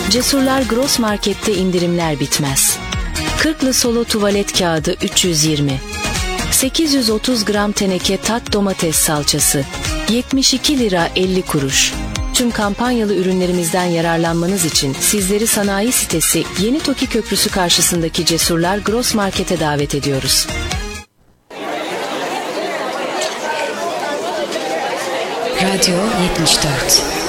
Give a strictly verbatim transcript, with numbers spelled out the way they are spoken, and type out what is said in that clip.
Cesurlar Gross Market'te indirimler bitmez. kırklı solo tuvalet kağıdı üç yüz yirmi. sekiz yüz otuz gram teneke tat domates salçası yetmiş iki lira elli kuruş. Tüm kampanyalı ürünlerimizden yararlanmanız için sizleri sanayi sitesi Yeni Toki Köprüsü karşısındaki Cesurlar Gross Market'e davet ediyoruz. Radyo yetmiş dört.